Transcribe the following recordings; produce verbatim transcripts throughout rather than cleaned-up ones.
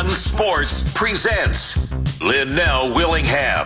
Fox Sports presents Linnell Willingham.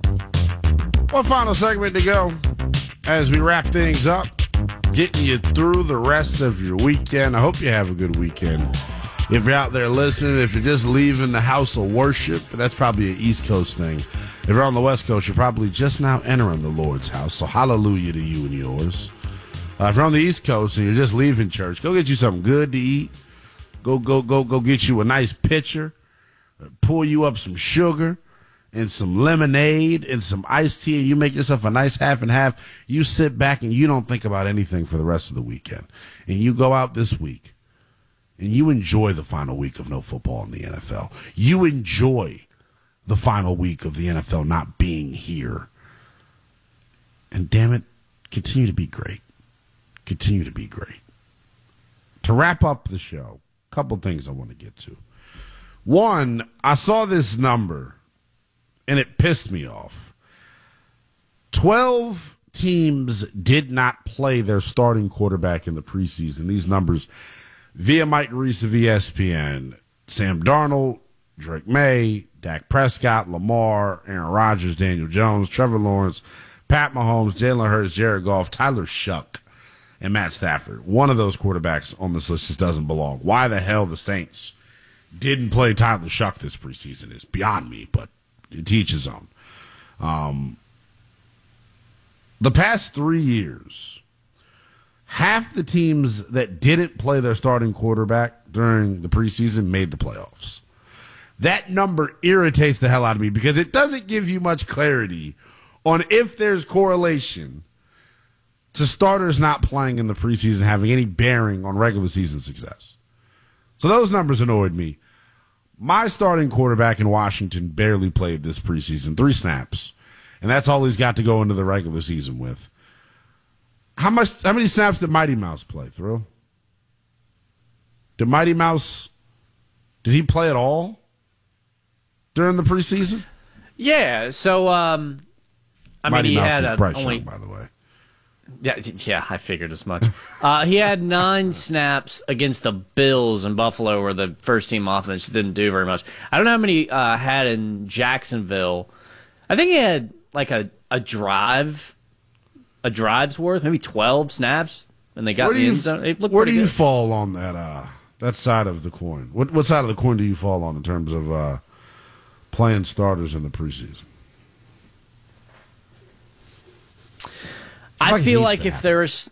One final segment to go as we wrap things up, getting you through the rest of your weekend. I hope you have a good weekend. If you're out there listening, if you're just leaving the house of worship, that's probably an East Coast thing. If you're on the West Coast, you're probably just now entering the Lord's house, so hallelujah to you and yours. Uh, if you're on the East Coast and you're just leaving church, go get you something good to eat. Go, go, go, go get you a nice pitcher. Pour you up some sugar and some lemonade and some iced tea, and you make yourself a nice half and half. You sit back and you don't think about anything for the rest of the weekend. And you go out this week and you enjoy the final week of no football in the N F L. You enjoy the final week of the N F L not being here. And damn it, continue to be great. Continue to be great. To wrap up the show, a couple things I want to get to. One, I saw this number, and it pissed me off. Twelve teams did not play their starting quarterback in the preseason. These numbers via Mike Reese of E S P N. Sam Darnold, Drake May, Dak Prescott, Lamar, Aaron Rodgers, Daniel Jones, Trevor Lawrence, Pat Mahomes, Jalen Hurts, Jared Goff, Tyler Shuck, and Matt Stafford. One of those quarterbacks on this list just doesn't belong. Why the hell the Saints didn't play Tyler Shuck this preseason is beyond me, but to each his own. Um, the past three years, half the teams that didn't play their starting quarterback during the preseason made the playoffs. That number irritates the hell out of me because it doesn't give you much clarity on if there's correlation to starters not playing in the preseason having any bearing on regular season success. So those numbers annoyed me. My starting quarterback in Washington barely played this preseason, three snaps, and that's all he's got to go into the regular season with. How much? How many snaps did Mighty Mouse play through? Did Mighty Mouse, did he play at all during the preseason? Yeah, so, um, I Mighty mean, he Mouse had is a, Bryce only, Young, by the way. Yeah, yeah, I figured as much. Uh, he had nine snaps against the Bills in Buffalo, where the first team offense didn't do very much. I don't know how many uh, had in Jacksonville. I think he had like a, a drive, a drive's worth, maybe twelve snaps, and they got in the end zone. It looked where do pretty you good. fall on that uh, that side of the coin? What what side of the coin do you fall on in terms of uh, playing starters in the preseason? I Like feel needs like to if happen. there's,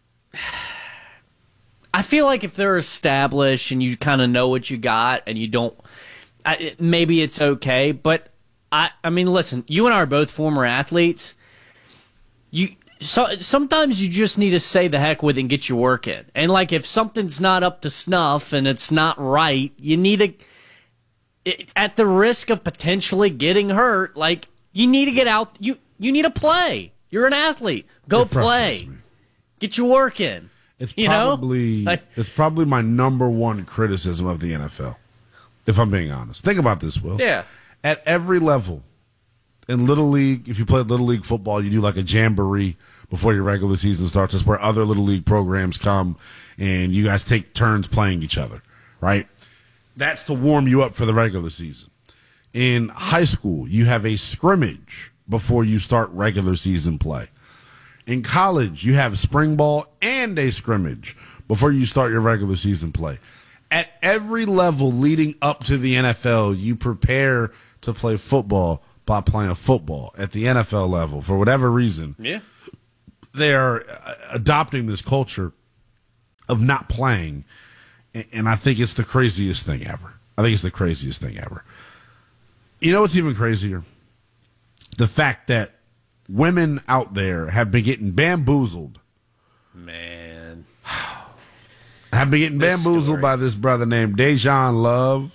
I feel like if they're established and you kind of know what you got and you don't, I, it- maybe it's okay. But I, I mean, listen, you and I are both former athletes. You so sometimes you just need to say the heck with it and get your work in. And like if something's not up to snuff and it's not right, you need to, it, at the risk of potentially getting hurt, like you need to get out. You you need to play. You're an athlete. Go It frustrates play. me. Get your work in. It's You know? probably Like- it's probably my number one criticism of the N F L, if I'm being honest. Think about this, Will. Yeah. At every level, in Little League, if you play Little League football, you do like a jamboree before your regular season starts. That's where other Little League programs come, and you guys take turns playing each other, right? That's to warm you up for the regular season. In high school, you have a scrimmage before you start regular season play. In college, you have spring ball and a scrimmage before you start your regular season play. At every level leading up to the N F L, you prepare to play football by playing football. At the N F L level, for whatever reason, Yeah. they are uh, adopting this culture of not playing, and- and I think it's the craziest thing ever. I think it's the craziest thing ever. You know what's even crazier? The fact that women out there have been getting bamboozled, Man. have been getting This bamboozled story. by this brother named Dejan Love.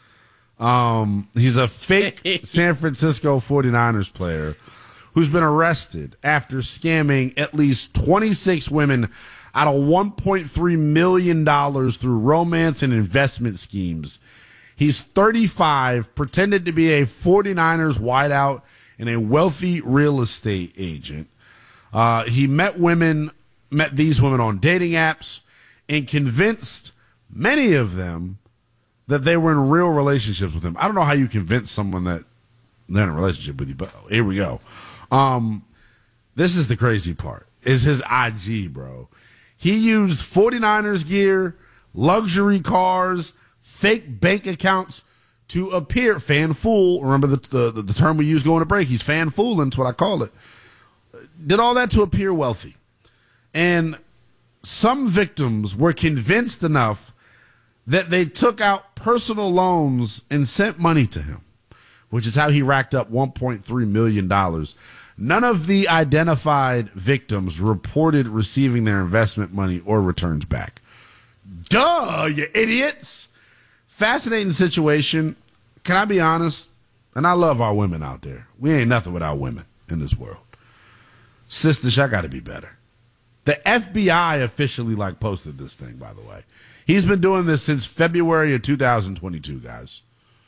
Um, he's a fake San Francisco forty-niners player who's been arrested after scamming at least twenty-six women out of one point three million dollars through romance and investment schemes. He's thirty-five, pretended to be a forty-niners wideout and a wealthy real estate agent. Uh, he met women, met these women on dating apps, and convinced many of them that they were in real relationships with him. I don't know how you convince someone that they're in a relationship with you, but here we go. Um, this is the crazy part, is his I G, bro. He used 49ers gear, luxury cars, fake bank accounts to appear fan fool. Remember the, the, the term we use going to break? He's fan fooling. That's what I call it. Did all that to appear wealthy. And some victims were convinced enough that they took out personal loans and sent money to him, which is how he racked up one point three million dollars. None of the identified victims reported receiving their investment money or returns back. Duh, you idiots. Fascinating situation. Can I be honest? And I love our women out there. We ain't nothing without women in this world. Sisters, I got to be better. The F B I officially like posted this thing, by the way. He's been doing this since February of two thousand twenty-two, guys.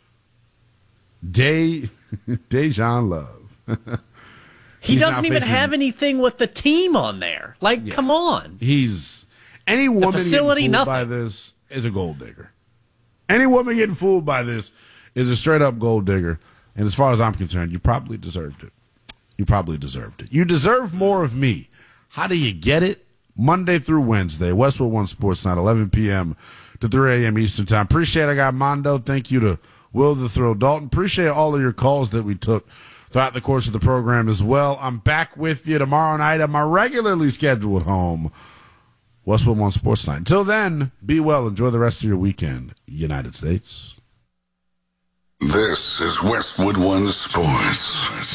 Day, Dejan Love. He He's doesn't even facing, have anything with the team on there. Like, yeah. Come on. He's any woman facility, getting fooled nothing. by this is a gold digger. Any woman getting fooled by this is a straight up gold digger. And as far as I'm concerned, you probably deserved it. You probably deserved it. You deserve more of me. How do you get it? Monday through Wednesday, Westwood One Sports Night, eleven p.m. to three a.m. Eastern Time. Appreciate I got Mondo. Thank you to Will the Thrill Dalton. Appreciate all of your calls that we took throughout the course of the program as well. I'm back with you tomorrow night at my regularly scheduled home, Westwood One Sports Night. Until then, be well. Enjoy the rest of your weekend, United States. This is Westwood One Sports.